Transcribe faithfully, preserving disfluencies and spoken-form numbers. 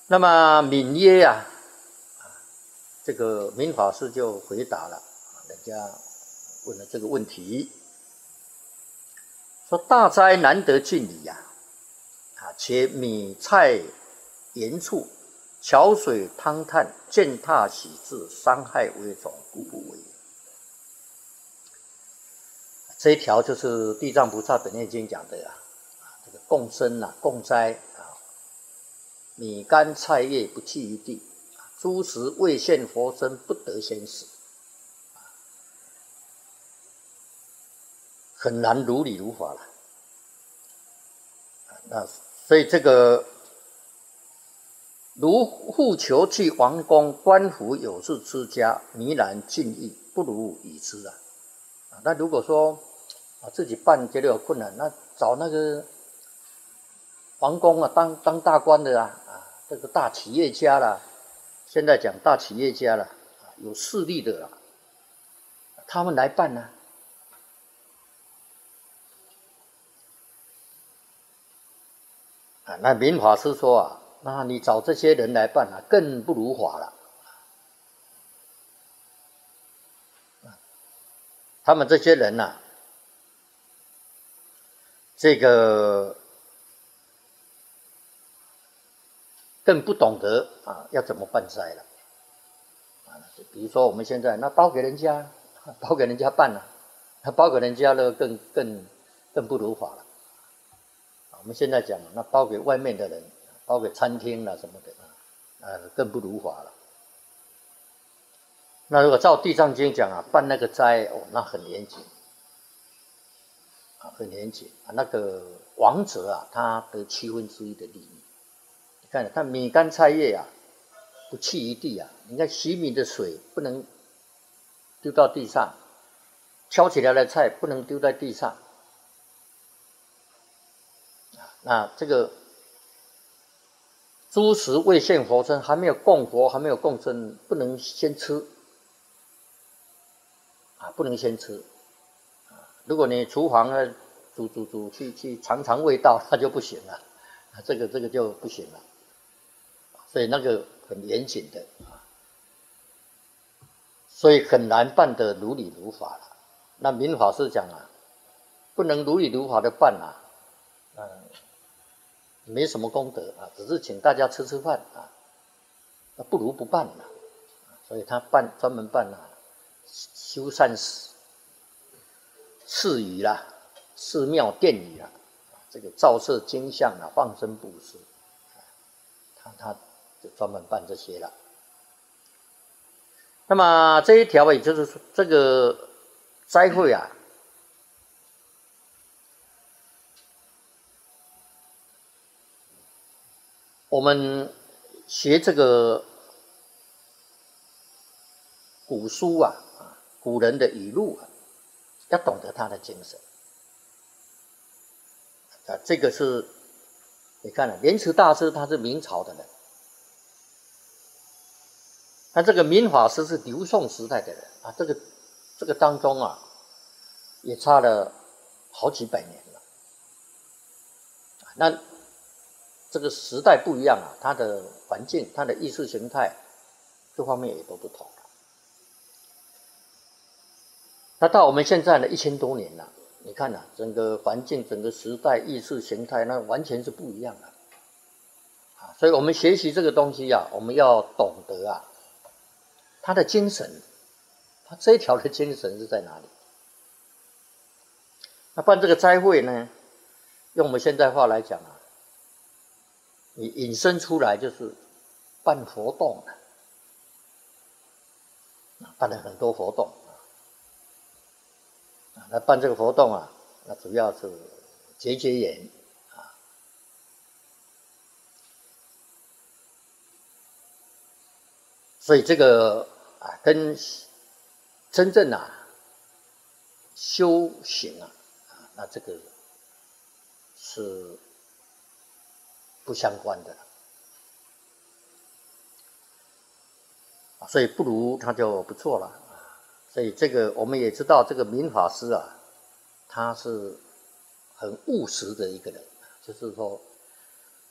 那么敏曰啊，这个明法师就回答了，人家问了这个问题，说大灾难得尽矣呀，啊，且米菜盐醋，桥水汤炭，践踏喜志，伤害危重，故不为也。这一条就是地藏菩萨本愿经讲的啊，这个共生啊，共灾啊，米干菜叶不弃于地，诸食未现佛身，不得先死，很难如理如法了。那所以这个如复求去王宫，官府有事之家，弥然尽意，不如已之啊。那如果说啊自己办觉得有困难，那找那个皇宫啊，当当大官的啊，啊这个大企业家啦，现在讲大企业家啦，有势力的啦，他们来办呢、啊。啊，那明法师说啊，那你找这些人来办啊，更不如法了。他们这些人呐、啊，这个更不懂得啊，要怎么办灾了。啊，比如说我们现在那包给人家，包给人家办了、啊，那包给人家了更更更不如法了。我们现在讲，那包给外面的人，包给餐厅啦什么的，啊，更不如法了。那如果照地藏经讲啊，办那个斋哦，那很严谨，啊，很严谨啊。那个王者啊，他得七分之一的利益。你看，他米干菜叶啊，不弃于地啊。你看洗米的水不能丢到地上，挑起来的菜不能丢在地上。那这个诸食未现佛身，还没有供佛，还没有供身，不能先吃啊，不能先吃啊。如果你厨房呢煮煮煮去去尝尝味道，那就不行了，啊，这个这个就不行了。所以那个很严谨的啊，所以很难办得如理如法了。那明法师讲啊，不能如理如法的办啊，嗯。没什么功德啊，只是请大家吃吃饭啊，那不如不办了。所以他办专门办啊，修缮寺宇啦、寺庙殿宇啦，这个照射经像啊、放生布施，他他就专门办这些了。那么这一条也就是说，这个斋会啊。我们学这个古书啊，古人的语录啊，要懂得他的精神啊。这个是，你看啊，莲池大师他是明朝的人，那这个明法师是刘宋时代的人啊，这个这个当中啊，也差了好几百年了。那这个时代不一样啊，它的环境、它的意识形态各方面也都不同。那到我们现在呢，一千多年了，你看啊，整个环境、整个时代、意识形态，那完全是不一样的啊。所以我们学习这个东西啊，我们要懂得啊，他的精神，他这一条的精神是在哪里？那办这个斋会呢，用我们现代话来讲啊。你引申出来就是办活动了，办了很多活动啊。那办这个活动啊，那主要是结结缘啊。所以这个啊，跟真正啊修行啊，啊，那这个是不相关的，所以不如他就不错了。所以这个我们也知道，这个明法师啊，他是很务实的一个人，就是说